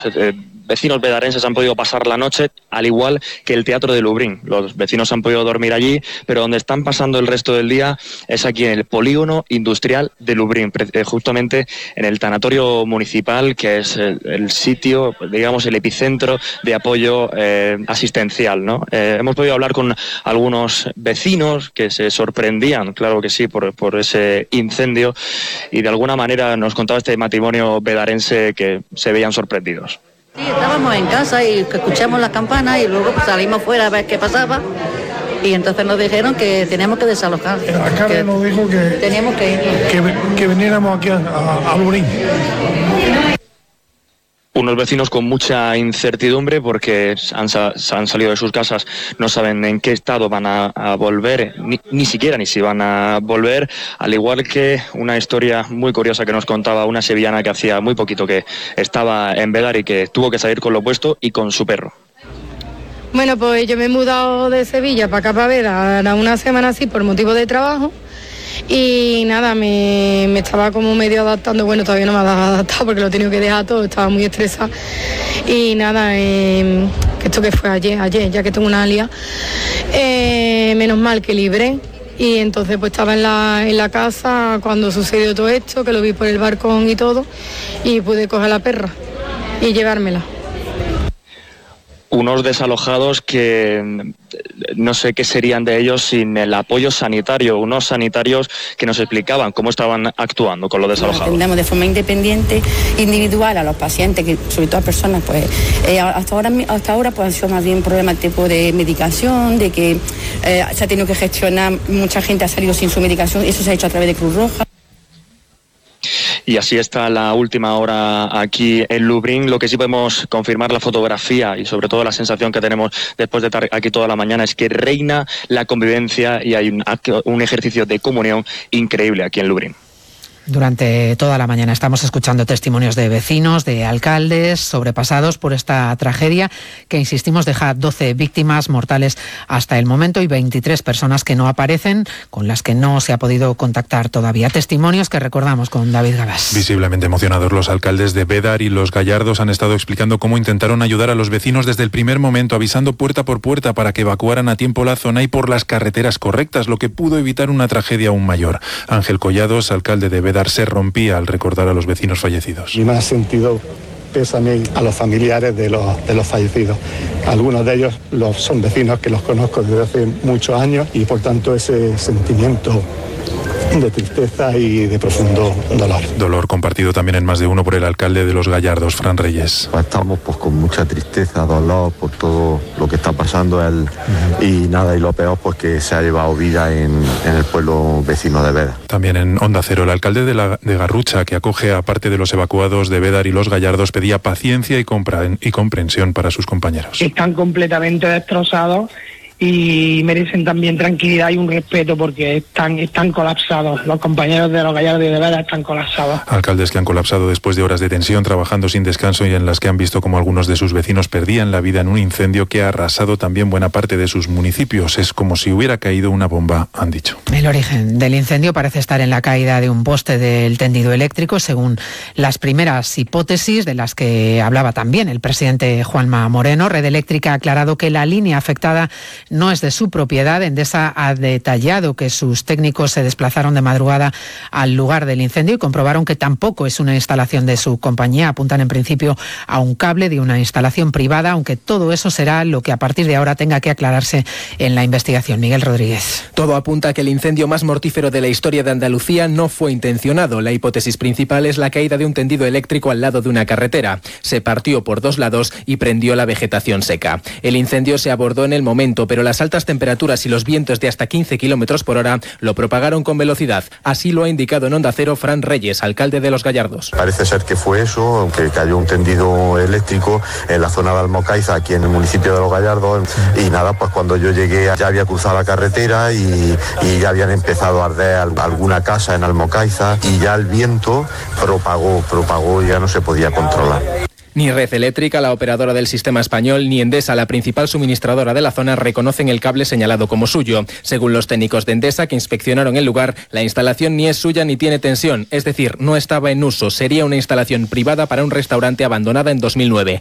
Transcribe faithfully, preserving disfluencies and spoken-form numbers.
Eh, vecinos bedarenses han podido pasar la noche, al igual que el Teatro de Lublin. Los vecinos han podido dormir allí, pero donde están pasando el resto del día es aquí en el polígono industrial de Lublin, justamente en el tanatorio municipal, que es el, el sitio, digamos, el epicentro de apoyo eh, asistencial, ¿no? Eh, hemos podido hablar con algunos vecinos que se sorprendían, claro que sí, por, por ese incendio, y de alguna manera nos contaba este matrimonio bedarense que se veían sorprendidos. Sí, estábamos en casa y escuchamos las campanas y luego pues, salimos fuera a ver qué pasaba y entonces nos dijeron que teníamos que desalojar. El alcalde nos dijo que teníamos que ir. Que, que viniéramos aquí a, a, a Lublin. Unos vecinos con mucha incertidumbre porque han, han salido de sus casas, no saben en qué estado van a, a volver, ni, ni siquiera ni si van a volver, al igual que una historia muy curiosa que nos contaba una sevillana que hacía muy poquito que estaba en Bedar y que tuvo que salir con lo puesto y con su perro. Bueno, pues yo me he mudado de Sevilla para acá, para Bedar, a una semana así por motivo de trabajo. Y nada, me, me estaba como medio adaptando, bueno, todavía no me he adaptado porque lo he tenido que dejar todo, estaba muy estresada. Y nada, eh, esto que fue ayer, ayer, ya que tengo una alia, eh, menos mal que libré. Y entonces pues estaba en la, en la casa cuando sucedió todo esto, que lo vi por el balcón y todo, y pude coger a la perra y llevármela. Unos desalojados que no sé qué serían de ellos sin el apoyo sanitario, unos sanitarios que nos explicaban cómo estaban actuando con los desalojados. Atendemos de forma independiente, individual a los pacientes, que sobre todo a personas, pues eh, hasta ahora hasta ahora pues han sido más bien problemas tipo de medicación, de que eh, se ha tenido que gestionar, mucha gente ha salido sin su medicación, eso se ha hecho a través de Cruz Roja. Y así está la última hora aquí en Lublin. Lo que sí podemos confirmar la fotografía y sobre todo la sensación que tenemos después de estar aquí toda la mañana es que reina la convivencia y hay un, un ejercicio de comunión increíble aquí en Lublin. Durante toda la mañana estamos escuchando testimonios de vecinos, de alcaldes, sobrepasados por esta tragedia que, insistimos, deja doce víctimas mortales hasta el momento y veintitrés personas que no aparecen, con las que no se ha podido contactar todavía. Testimonios que recordamos con David Gabás. Visiblemente emocionados, los alcaldes de Bedar y Los Gallardos han estado explicando cómo intentaron ayudar a los vecinos desde el primer momento, avisando puerta por puerta para que evacuaran a tiempo la zona y por las carreteras correctas, lo que pudo evitar una tragedia aún mayor. Ángel Collados, alcalde de Bedar, se rompía al recordar a los vecinos fallecidos. Y me ha sentido pésame a los familiares de los, de los fallecidos. Algunos de ellos los, son vecinos que los conozco desde hace muchos años y por tanto ese sentimiento de tristeza y de profundo dolor. Dolor compartido también en más de uno por el alcalde de Los Gallardos, Fran Reyes. Estamos pues con mucha tristeza, dolor por todo lo que está pasando él, uh-huh. Y nada, y lo peor pues que se ha llevado vida en, en el pueblo vecino de Bedar. También en Onda Cero, el alcalde de, la, de Garrucha, que acoge a parte de los evacuados de Bedar y Los Gallardos, pedía paciencia y, compra, y comprensión para sus compañeros. Están completamente destrozados y merecen también tranquilidad y un respeto porque están, están colapsados. Los compañeros de Los Gallardos y de Bedar están colapsados. Alcaldes que han colapsado después de horas de tensión, trabajando sin descanso y en las que han visto como algunos de sus vecinos perdían la vida en un incendio que ha arrasado también buena parte de sus municipios. Es como si hubiera caído una bomba, han dicho. El origen del incendio parece estar en la caída de un poste del tendido eléctrico, según las primeras hipótesis de las que hablaba también el presidente Juanma Moreno. Red Eléctrica ha aclarado que la línea afectada no es de su propiedad. Endesa ha detallado que sus técnicos se desplazaron de madrugada al lugar del incendio y comprobaron que tampoco es una instalación de su compañía. Apuntan en principio a un cable de una instalación privada, aunque todo eso será lo que a partir de ahora tenga que aclararse en la investigación. Miguel Rodríguez. Todo apunta a que el incendio más mortífero de la historia de Andalucía no fue intencionado. La hipótesis principal es la caída de un tendido eléctrico al lado de una carretera. Se partió por dos lados y prendió la vegetación seca. El incendio se abordó en el momento, pero las altas temperaturas y los vientos de hasta quince kilómetros por hora lo propagaron con velocidad. Así lo ha indicado en Onda Cero Fran Reyes, alcalde de Los Gallardos. Parece ser que fue eso, que cayó un tendido eléctrico en la zona de Almocaiza, aquí en el municipio de Los Gallardos, y nada, pues cuando yo llegué ya había cruzado la carretera y, y ya habían empezado a arder alguna casa en Almocaiza y ya el viento propagó, propagó y ya no se podía controlar. Ni Red Eléctrica, la operadora del sistema español, ni Endesa, la principal suministradora de la zona, reconocen el cable señalado como suyo. Según los técnicos de Endesa, que inspeccionaron el lugar, la instalación ni es suya ni tiene tensión, es decir, no estaba en uso. Sería una instalación privada para un restaurante abandonada en dos mil nueve.